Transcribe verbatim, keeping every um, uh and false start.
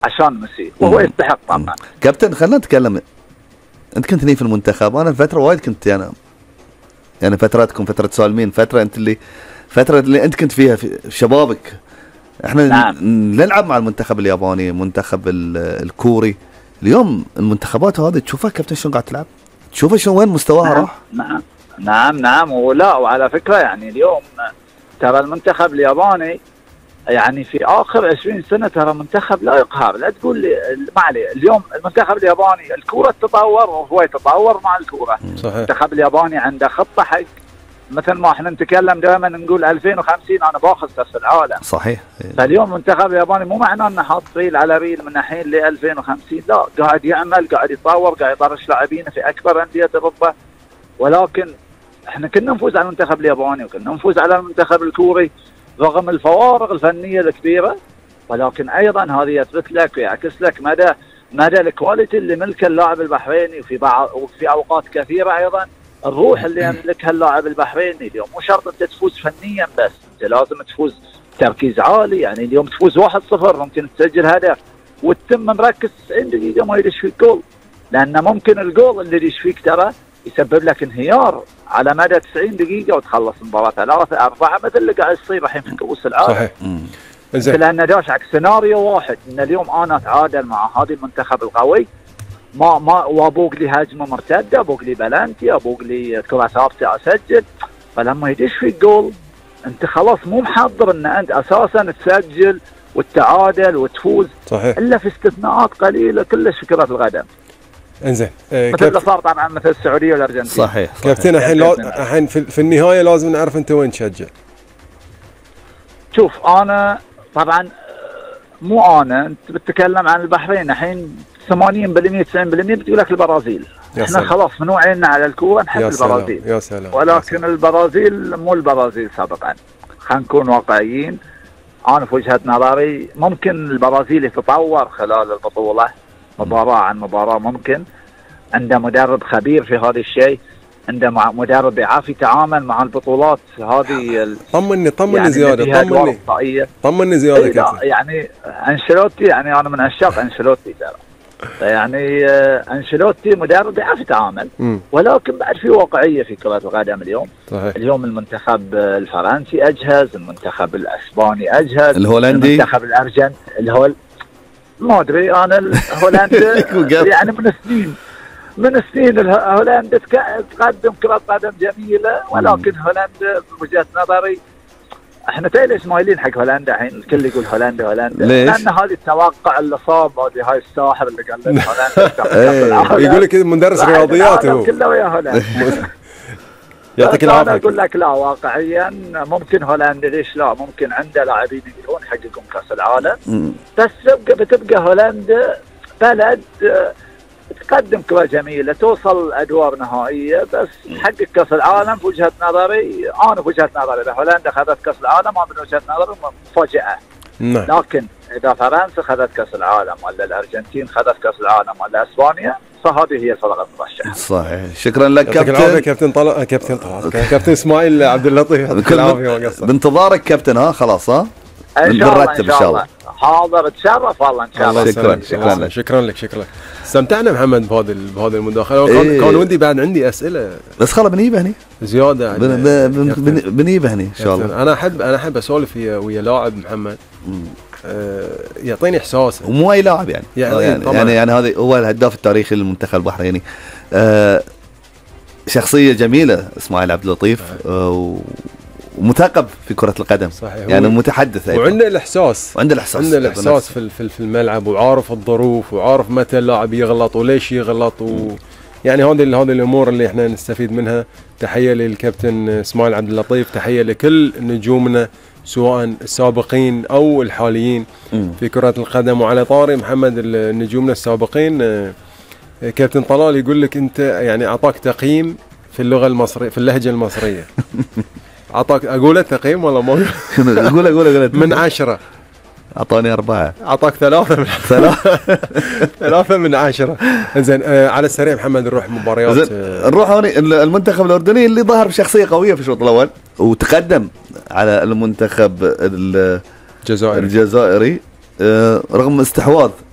عشان ميسي وهو يستحق طبعا. كابتن خلينا نتكلم، انت كنت هني في المنتخب، انا فتره وايد كنت انا يعني, يعني فتراتكم فتره سالمين، فتره انت اللي فتره اللي انت كنت فيها في شبابك، احنا نعم. نلعب مع المنتخب الياباني، المنتخب الكوري. اليوم المنتخبات هذه تشوفها كابتن شلون قاعد تلعب؟ تشوفها شلون وين مستواها نعم. راح؟ نعم نعم نعم ولا وعلى فكره يعني اليوم ترى المنتخب الياباني يعني في اخر عشرين سنه ترى منتخب لا يقهر. لا تقول لي ما عليه، اليوم المنتخب الياباني الكوره تطور وهو يتطور مع الكوره. صحيح. المنتخب الياباني عنده خطه حق مثل ما احنا نتكلم دائما نقول ألفين وخمسين انا باخذ كاس العالم. صحيح. فاليوم المنتخب الياباني مو معناه انه حاط ريل على ريل من الحين ل ألفين وخمسين، لا، قاعد يعمل، قاعد يتطور، قاعد يطرش لاعبين في اكبر انديه اوروبا. ولكن احنا كنا نفوز على المنتخب الياباني وكنا نفوز على المنتخب الكوري رغم الفوارق الفنيه الكبيره، ولكن ايضا هذه يثبت لك ويعكس لك مدى مدى الكواليتي اللي ملكه اللاعب البحريني، وفي بعض وفي اوقات كثيره ايضا الروح اللي يملكها اللاعب البحريني. اليوم مو شرط انت تفوز فنيا بس، انت لازم تفوز تركيز عالي. يعني اليوم تفوز واحد صفر ممكن تسجل هدف وتتم مركز تسعين دقيقه ما يدش فيك جول، لان ممكن الجول اللي يدش فيك ترى يسبب لك انهيار على مدى تسعين دقيقه وتخلص المباراه ثلاثة أربعة مثل اللي قاعد يصير الحين في كؤوس العالم. صحيح. زين. لان داشك سيناريو واحد ان اليوم انا اتعادل مع هذا المنتخب القوي، ما ما وابوق لي هجمه مرتده، ابوق لي بلانتي، ابوق لي كره ثابته اسجل، فلما يدش في الجول انت خلاص مو محضر ان انت اساسا تسجل والتعادل وتفوز. صحيح. الا في استثناءات قليله كلش في كره القدم. انزين آه مثل اللي صار طبعا مثل السعوديه والارجنتين. صحيح. كابتن الحين لو الحين في, في النهايه لازم نعرف انت وين تشجع. شوف انا طبعا مو انا، انت بتتكلم عن البحرين الحين ثمانين بالمئة تسعين بالمئة بتقول لك البرازيل. احنا سلام. خلاص من وعينا على الكوره نحب يا البرازيل. يا سلام. ولكن يا سلام. البرازيل مو البرازيل سابقا، خلينا نكون واقعيين. انا في وجهه نظري ممكن البرازيل يتطور خلال البطوله مباراه عن مباراه، ممكن عنده مدرب خبير في هذا الشيء، عنده مدرب يعرف يتعامل مع البطولات هذه. طمني طمني يعني زياده طمني طمني زياده إيه لا يعني انشيلوتي، يعني انا من عشاق انشيلوتي ترى، يعني انشيلوتي مدرب يعرف يتعامل، ولكن بعد في واقعيه في كره القدم اليوم. صحيح. اليوم المنتخب الفرنسي اجهز، المنتخب الاسباني اجهز، الهولندي، المنتخب الارجنت الهول ما ادري انا الهولندا يعني من سنين من سنين هولندا تقدم كرة قدم جميلة، ولكن هولندا بوجهة نظري احنا ليش مايلين حق هولندا الحين؟ الكل يقول هولندا هولندا لأن هذه التوقع اللي صاب، هذه هاي الساحر اللي قال لنا هولندا يقول لك مدرس رياضيات هو كله ويا هولندا. يعطيك العافية. انا اقول لك لا، واقعيا ممكن هولندا ليش لا، ممكن عنده لاعبين يقدرون يحققون كاس العالم، بس تبقى بتبقى هولندا بلد تقدم كرة جميلة توصل أدوار نهائية، بس تحقق كأس العالم في وجهة نظري. أنا في وجهة نظري إذا هولندا أخذت كأس العالم أنا من وجهة نظري مفاجأة. نعم. لكن إذا فرنسا أخذت كأس العالم ولا الأرجنتين أخذت كأس العالم ولا إسبانيا فهذه هي الفرق المرشحة. صحيح. شكرا لك كابتن. كابتن طلع كابتن طلع كابتن إسماعيل عبد اللطيف. يعطيك العافية. بانتظارك كابتن. ها خلاص ها إن شاء الله إن شاء الله. حاضر تشرف والله ان شاء الله. شكرا شكرا لك شكرا لك شكرا لك. استمتعنا محمد بهذا بهذا المداخله، وكان إيه. كان ودي بعد عندي اسئله بس خلاص بنجيبها هني زياده بن بن بنجيبها هني ان شاء الله. انا احب انا احب اسولف ويا ويا لاعب محمد آه يعطيني احساسه، ومو اي لاعب يعني يعني يعني, يعني, يعني هذا هو الهداف التاريخي للمنتخب البحريني. آه شخصيه جميله اسماعيل عبد اللطيف، آه ومثقف في كرة القدم. صحيح. يعني متحدث أيضا. وعنده الإحساس وعنده الإحساس عنده الإحساس في في الملعب، وعارف الظروف وعارف متى اللاعب يغلط وليش يغلط، و يعني هذه هذه الأمور اللي احنا نستفيد منها. تحية للكابتن اسماعيل عبد اللطيف، تحية لكل نجومنا سواء السابقين أو الحاليين م. في كرة القدم. وعلى طاري محمد النجومنا السابقين، كابتن طلال يقول لك أنت يعني أعطاك تقييم في اللغة المصرية في اللهجة المصرية. أعطاك أقول تقييم ولا ما أقول أقول أقول من عشرة. أعطاني أربعة. أعطاك ثلاثة من ثلاثة ثلاثة من عشرة. إنزين آه على السريع محمد نروح مباريات. آه نروح هوني المنتخب الأردني اللي ظهر بشخصية قوية في الشوط الأول وتقدم على المنتخب الجزائري الجزائري آه رغم استحواذ